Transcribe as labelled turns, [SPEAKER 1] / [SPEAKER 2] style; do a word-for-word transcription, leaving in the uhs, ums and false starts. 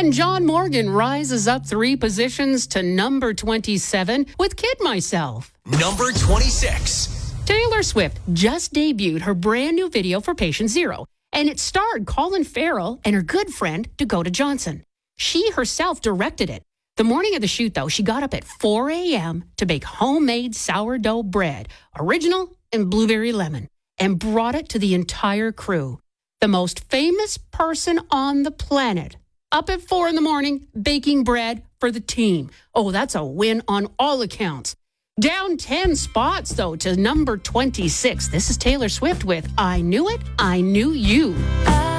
[SPEAKER 1] And John Morgan rises up three positions to number twenty-seven with Kid Myself.
[SPEAKER 2] Number twenty-six.
[SPEAKER 1] Taylor Swift just debuted her brand new video for Patient Zero, and it starred Colin Farrell and her good friend Dakota Johnson. She herself directed it. The morning of the shoot, though, she got up at four a.m. to bake homemade sourdough bread, original and blueberry lemon, and brought it to the entire crew. The most famous person on the planet, up at four in the morning, baking bread for the team. Oh, that's a win on all accounts. Down ten spots, though, to number twenty-six. This is Taylor Swift with I Knew It, I Knew You.
[SPEAKER 3] I